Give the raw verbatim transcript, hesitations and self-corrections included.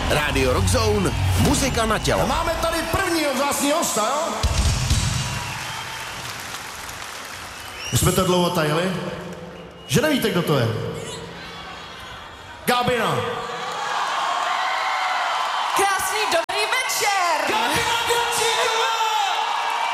Rádio Rock Zone, muzika na tělo. Máme tady prvního vzácného hosta, jo? Už jsme to dlouho tajili, že nevíte, kdo to je. Gábina. Krásný dobrý večer! Gábina,